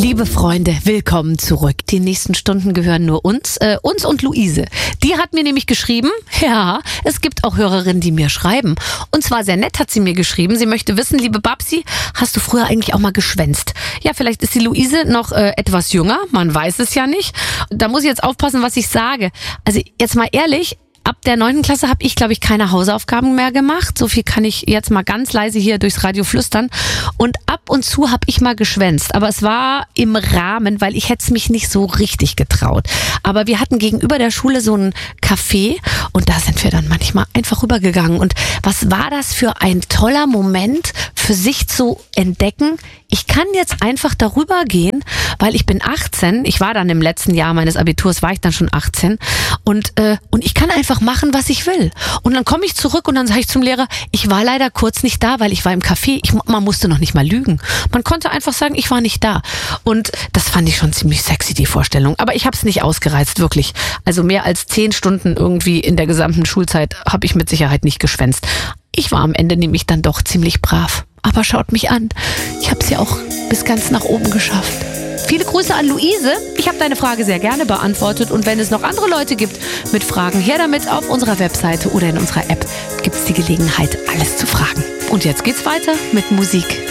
Liebe Freunde, willkommen zurück. Die nächsten Stunden gehören nur uns und Luise. Die hat mir nämlich geschrieben, ja, es gibt auch Hörerinnen, die mir schreiben. Und zwar sehr nett hat sie mir geschrieben. Sie möchte wissen, liebe Babsi, hast du früher eigentlich auch mal geschwänzt? Ja, vielleicht ist die Luise noch etwas jünger, man weiß es ja nicht. Da muss ich jetzt aufpassen, was ich sage. Also jetzt mal ehrlich, ab der 9. Klasse habe ich, glaube ich, keine Hausaufgaben mehr gemacht. So viel kann ich jetzt mal ganz leise hier durchs Radio flüstern. Und ab und zu habe ich mal geschwänzt. Aber es war im Rahmen, weil ich hätte es mich nicht so richtig getraut. Aber wir hatten gegenüber der Schule so ein Café und da sind wir dann manchmal einfach rübergegangen. Und was war das für ein toller Moment für sich zu entdecken? Ich kann jetzt einfach darüber gehen, weil ich bin 18. Ich war dann im letzten Jahr meines Abiturs, war ich dann schon 18. Und ich kann einfach machen, was ich will. Und dann komme ich zurück und dann sage ich zum Lehrer, ich war leider kurz nicht da, weil ich war im Café. Man musste noch nicht mal lügen. Man konnte einfach sagen, ich war nicht da. Und das fand ich schon ziemlich sexy, die Vorstellung. Aber ich habe es nicht ausgereizt, wirklich. Also mehr als 10 Stunden irgendwie in der gesamten Schulzeit habe ich mit Sicherheit nicht geschwänzt. Ich war am Ende nämlich dann doch ziemlich brav. Aber schaut mich an, ich habe es ja auch bis ganz nach oben geschafft. Viele Grüße an Luise. Ich habe deine Frage sehr gerne beantwortet. Und wenn es noch andere Leute gibt mit Fragen, her damit. Auf unserer Webseite oder in unserer App gibt es die Gelegenheit, alles zu fragen. Und jetzt geht's weiter mit Musik.